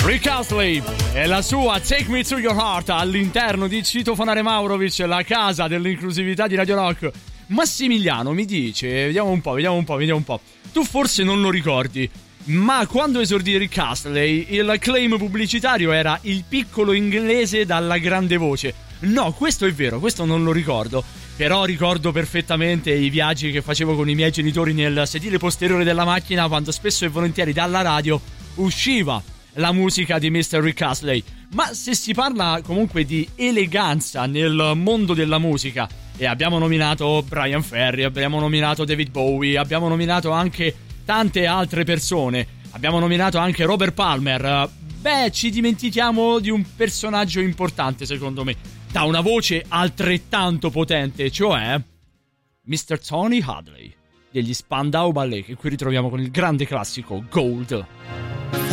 Rick Astley e la sua Take Me To Your Heart all'interno di Citofonare Maurovic, la casa dell'inclusività di Radio Rock. Massimiliano mi dice, vediamo un po'. Tu forse non lo ricordi, ma quando esordì Rick Astley il claim pubblicitario era il piccolo inglese dalla grande voce. No, questo è vero, questo non lo ricordo. Però ricordo perfettamente i viaggi che facevo con i miei genitori nel sedile posteriore della macchina, quando spesso e volentieri dalla radio usciva la musica di Mr. Rick Astley. Ma se si parla comunque di eleganza nel mondo della musica, e abbiamo nominato Brian Ferry, abbiamo nominato David Bowie, abbiamo nominato anche tante altre persone, abbiamo nominato anche Robert Palmer, ci dimentichiamo di un personaggio importante secondo me, da una voce altrettanto potente, cioè Mr. Tony Hadley degli Spandau Ballet, che qui ritroviamo con il grande classico Gold.